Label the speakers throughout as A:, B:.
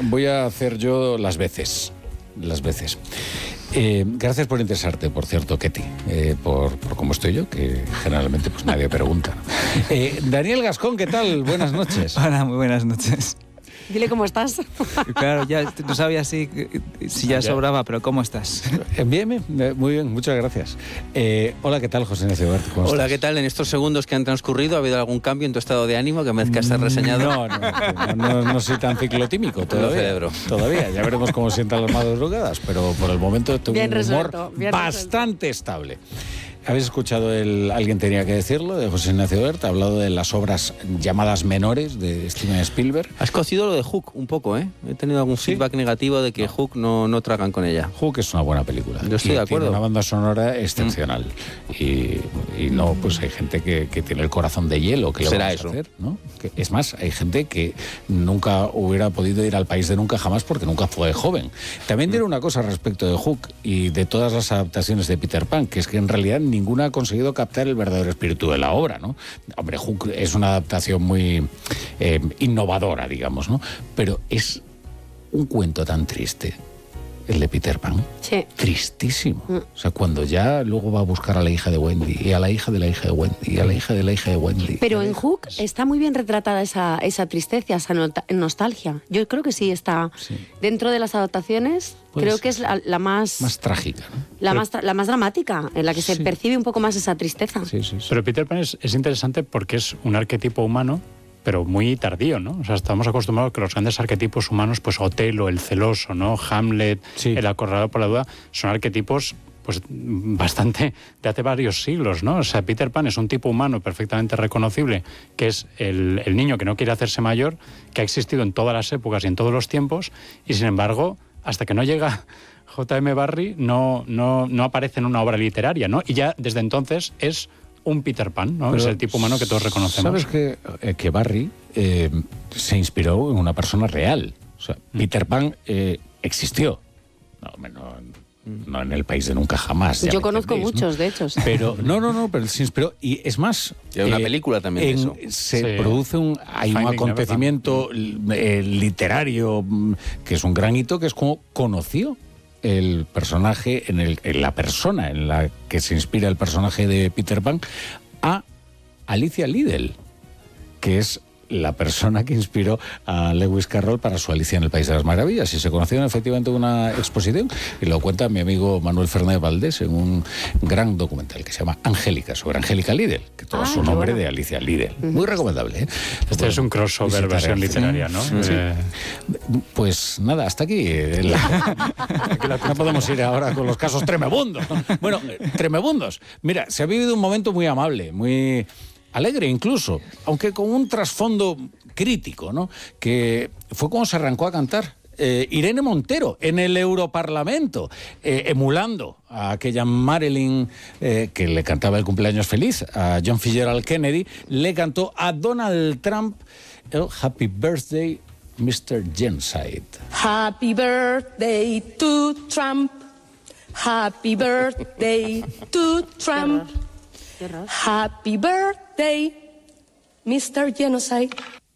A: voy a hacer yo las veces. Gracias por interesarte, por cierto, Ketty, por cómo estoy yo, que generalmente pues nadie pregunta. Daniel Gascón, ¿qué tal? Buenas noches.
B: Hola, muy buenas noches.
C: Dile cómo estás.
B: Claro, ya no sabía si ya sobraba, pero ¿cómo estás?
A: Bien, muy bien, muchas gracias. Hola, ¿qué tal, José Ignacio Bert? ¿Cómo
D: Hola,
A: estás?
D: ¿qué tal? En estos segundos que han transcurrido, ¿ha habido algún cambio en tu estado de ánimo que merezca estar reseñado?
A: No soy tan ciclotímico todavía.
D: Lo celebro.
A: Todavía, ya veremos cómo sientan las madrugadas, pero por el momento tengo
C: Bien
A: un humor
C: resuelto,
A: bastante estable. ¿Habéis escuchado Alguien tenía que decirlo, de José Ignacio Bert? Ha hablado de las obras llamadas menores de Steven Spielberg.
D: Has cocido lo de Hook un poco, ¿eh? He tenido algún feedback negativo de que Hook no tragan con ella.
A: Hook es una buena película.
D: Yo estoy de acuerdo.
A: Tiene una banda sonora excepcional. Y no, pues hay gente que tiene el corazón de hielo. Que
D: Será
A: vamos
D: eso.
A: a hacer, ¿no? Es más, hay gente que nunca hubiera podido ir al país de nunca jamás porque nunca fue joven. También diré una cosa respecto de Hook y de todas las adaptaciones de Peter Pan, que es que en realidad ninguna ha conseguido captar el verdadero espíritu de la obra, ¿no? Hombre, Hook es una adaptación muy innovadora, digamos, ¿no? Pero es un cuento tan triste, el de Peter Pan.
C: Sí.
A: Tristísimo. O sea, cuando ya luego va a buscar a la hija de Wendy, y a la hija de la hija de Wendy, y a la hija de la hija de Wendy.
C: Pero en Hook está muy bien retratada esa tristeza, esa nostalgia. Yo creo que sí está dentro de las adaptaciones.
A: Pues
C: creo que es la más
A: trágica, ¿no?
C: la más dramática, en la que se percibe un poco más esa tristeza.
A: Sí.
E: Pero Peter Pan es interesante porque es un arquetipo humano, pero muy tardío, ¿no? O sea, estamos acostumbrados a que los grandes arquetipos humanos, pues Otelo, el celoso, ¿no? Hamlet, el acorralado por la duda, son arquetipos pues bastante de hace varios siglos, ¿no? O sea, Peter Pan es un tipo humano perfectamente reconocible, que es el niño que no quiere hacerse mayor, que ha existido en todas las épocas y en todos los tiempos, y sin embargo, hasta que no llega J.M. Barrie, no aparece en una obra literaria, ¿no? Y ya desde entonces es un Peter Pan, ¿no? Pero es el tipo humano que todos reconocemos.
A: ¿Sabes que Barrie se inspiró en una persona real? O sea, Peter Pan existió. No en el país de nunca jamás.
C: Yo conozco muchos, ¿no? De hecho.
A: Pero pero él se inspiró. Y es más...
D: Y hay una película también de eso.
A: Se produce un acontecimiento literario que es un gran hito, que es como conoció el personaje, en la persona en la que se inspira el personaje de Peter Pan, a Alicia Liddell, que es la persona que inspiró a Lewis Carroll para su Alicia en el País de las Maravillas. Y se conocieron efectivamente en una exposición, y lo cuenta mi amigo Manuel Fernández Valdés en un gran documental que se llama Angélica, sobre Angélica Liddell, que toma su nombre de Alicia Liddell. Muy recomendable, ¿eh?
E: Este es un crossover versión literaria, ¿no?
A: Sí. Pues nada, hasta aquí. No podemos ir ahora con los casos tremebundos, ¿no? Bueno, tremebundos. Mira, se ha vivido un momento muy amable, muy alegre incluso, aunque con un trasfondo crítico, ¿no? Que fue cuando se arrancó a cantar Irene Montero en el Europarlamento, emulando a aquella Marilyn que le cantaba el cumpleaños feliz a John Fitzgerald Kennedy, le cantó a Donald Trump el Happy Birthday, Mr. Genocide.
F: Happy birthday to Trump. Happy birthday to Trump. Happy birthday, Mr. Genocide.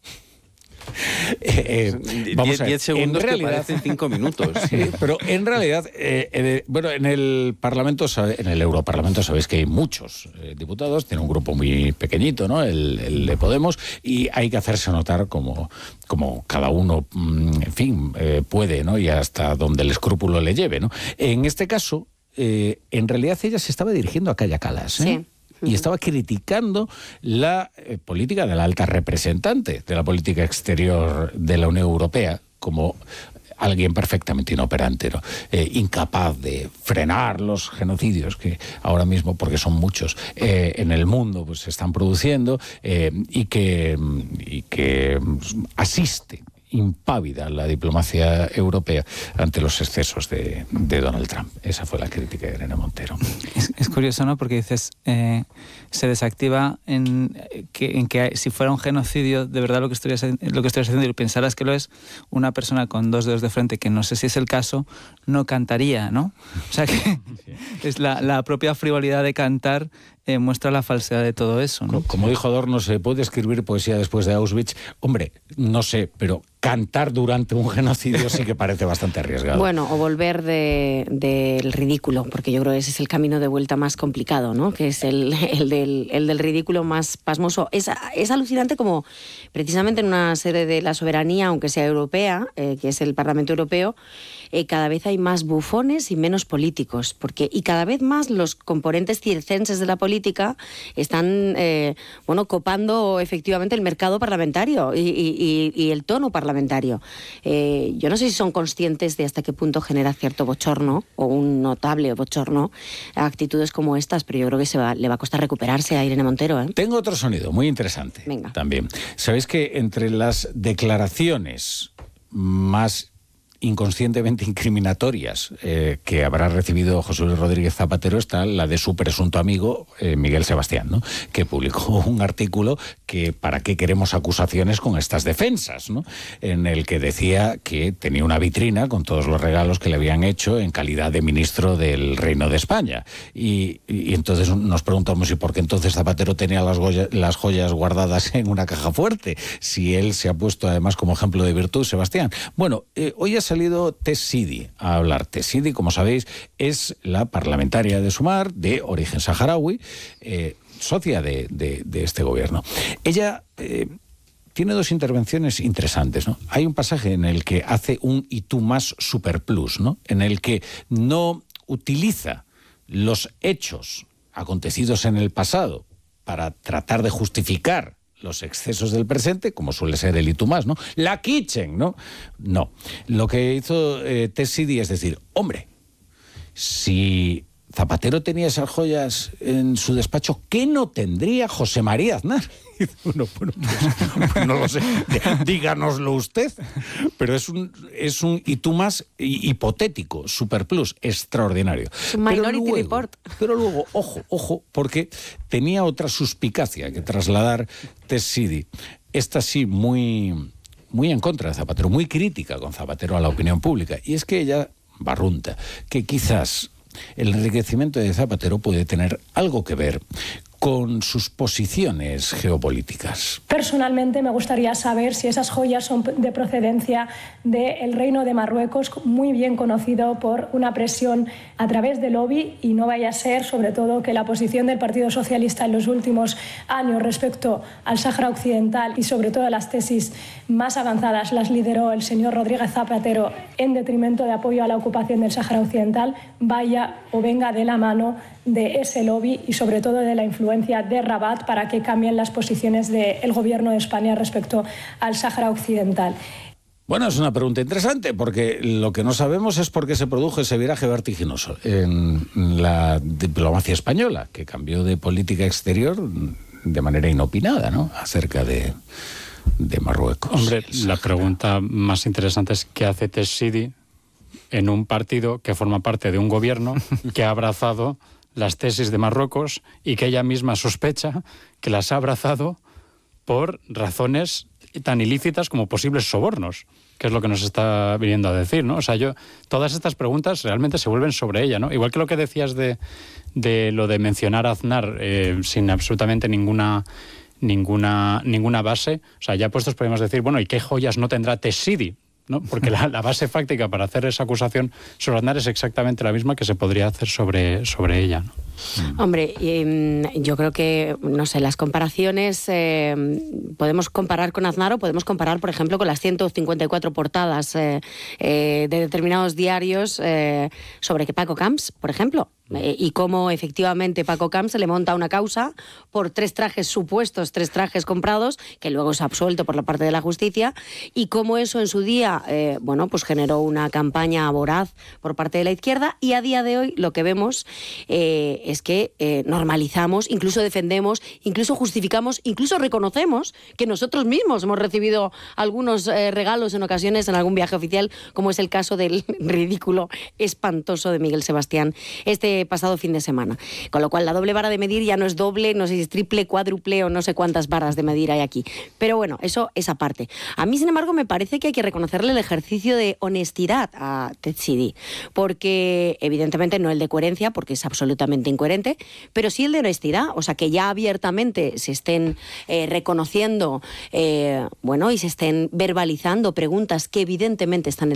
A: Vamos a ver,
D: 10 segundos
A: en realidad,
D: que parecen 5 minutos.
A: Sí, pero en realidad, bueno, en el Europarlamento sabéis que hay muchos diputados, tiene un grupo muy pequeñito, ¿no? El de Podemos, y hay que hacerse notar como cada uno, en fin, puede, ¿no? Y hasta donde el escrúpulo le lleve, ¿no? En este caso, en realidad ella se estaba dirigiendo a Kaja Kallas, ¿eh?
C: Sí.
A: Y estaba criticando la política de la alta representante de la política exterior de la Unión Europea como alguien perfectamente inoperante, ¿no? Incapaz de frenar los genocidios que ahora mismo, porque son muchos, en el mundo pues se están produciendo, y que asiste impávida la diplomacia europea ante los excesos de Donald Trump. Esa fue la crítica de Irene Montero.
B: Es curioso, ¿no? Porque dices, se desactiva en que si fuera un genocidio, de verdad lo que estuvieras haciendo y pensaras que lo es, una persona con 2 dedos de frente, que no sé si es el caso, no cantaría, ¿no? O sea que es la propia frivolidad de cantar muestra la falsedad de todo eso, ¿no?
A: Como dijo Adorno, ¿se puede escribir poesía después de Auschwitz? Hombre, no sé, pero cantar durante un genocidio sí que parece bastante arriesgado.
C: Bueno, o volver del ridículo, porque yo creo que ese es el camino de vuelta más complicado, ¿no? Que es el del ridículo más pasmoso. Es alucinante como precisamente en una sede de la soberanía, aunque sea europea, que es el Parlamento Europeo, cada vez hay más bufones y menos políticos, y cada vez más los componentes circenses de la política están copando efectivamente el mercado parlamentario y el tono parlamentario. Yo no sé si son conscientes de hasta qué punto genera cierto bochorno o un notable bochorno actitudes como estas, pero yo creo que le va a costar recuperarse a Irene Montero.
A: Tengo otro sonido muy interesante.
C: Venga.
A: También. ¿Sabéis que entre las declaraciones más inconscientemente incriminatorias que habrá recibido José Luis Rodríguez Zapatero está la de su presunto amigo Miguel Sebastián, ¿no? Que publicó un artículo que ¿para qué queremos acusaciones con estas defensas?, ¿no? En el que decía que tenía una vitrina con todos los regalos que le habían hecho en calidad de ministro del Reino de España. Y entonces nos preguntamos, ¿y por qué entonces Zapatero tenía las joyas guardadas en una caja fuerte? Si él se ha puesto además como ejemplo de virtud, Sebastián. Bueno, hoy ha salido Tess Sidi a hablar. Tess Sidi, como sabéis, es la parlamentaria de Sumar, de origen saharaui, socia de este gobierno. Ella tiene dos intervenciones interesantes, ¿no? Hay un pasaje en el que hace un y tú más super plus, ¿no? En el que no utiliza los hechos acontecidos en el pasado para tratar de justificar los excesos del presente, como suele ser el y tú más, ¿no? La kitchen, ¿no? No. Lo que hizo Tess Sidi es decir, hombre, si Zapatero tenía esas joyas en su despacho, ¿qué no tendría José María Aznar? Bueno, pues no lo sé, díganoslo usted. Pero es un y tú más hipotético, super plus, extraordinario.
C: Minority Report.
A: Pero luego, ojo, porque tenía otra suspicacia que trasladar Tess Sidi. Esta sí, muy en contra de Zapatero, muy crítica con Zapatero a la opinión pública. Y es que ella barrunta que quizás el enriquecimiento de Zapatero puede tener algo que ver con sus posiciones geopolíticas.
G: Personalmente me gustaría saber si esas joyas son de procedencia del Reino de Marruecos, muy bien conocido por una presión a través del lobby, y no vaya a ser, sobre todo, que la posición del Partido Socialista en los últimos años respecto al Sáhara Occidental y sobre todo las tesis más avanzadas las lideró el señor Rodríguez Zapatero en detrimento de apoyo a la ocupación del Sáhara Occidental, vaya o venga de la mano de ese lobby y sobre todo de la influencia de Rabat para que cambien las posiciones del gobierno de España respecto al Sáhara Occidental.
A: Bueno, es una pregunta interesante, porque lo que no sabemos es por qué se produjo ese viraje vertiginoso en la diplomacia española, que cambió de política exterior de manera inopinada, ¿no?, acerca de Marruecos.
E: Hombre, la pregunta más interesante es ¿qué hace Tess Sidi en un partido que forma parte de un gobierno que ha abrazado las tesis de Marruecos y que ella misma sospecha que las ha abrazado por razones tan ilícitas como posibles sobornos, que es lo que nos está viniendo a decir, ¿no? O sea, todas estas preguntas realmente se vuelven sobre ella, ¿no? Igual que lo que decías de lo de mencionar a Aznar sin absolutamente ninguna base. O sea, ya puestos podemos decir, bueno, ¿y qué joyas no tendrá Tess Sidi?, ¿no? Porque la base fáctica para hacer esa acusación sobre Aznar es exactamente la misma que se podría hacer sobre ella, ¿no?
C: Hombre, yo creo que, no sé, las comparaciones podemos comparar con Aznar o podemos comparar, por ejemplo, con las 154 portadas de determinados diarios sobre que Paco Camps, por ejemplo, y cómo efectivamente Paco Camps se le monta una causa por 3 trajes comprados, que luego se ha absuelto por la parte de la justicia, y cómo eso en su día, pues generó una campaña voraz por parte de la izquierda, y a día de hoy lo que vemos es que normalizamos, incluso defendemos, incluso justificamos, incluso reconocemos que nosotros mismos hemos recibido algunos regalos en ocasiones en algún viaje oficial, como es el caso del ridículo espantoso de Miguel Sebastián. Este este pasado fin de semana. Con lo cual, la doble vara de medir ya no es doble, no sé si es triple, cuádruple o no sé cuántas varas de medir hay aquí. Pero bueno, eso es aparte. A mí, sin embargo, me parece que hay que reconocerle el ejercicio de honestidad a Ted Sidi, porque evidentemente no el de coherencia, porque es absolutamente incoherente, pero sí el de honestidad, o sea, que ya abiertamente se estén reconociendo, y se estén verbalizando preguntas que evidentemente están en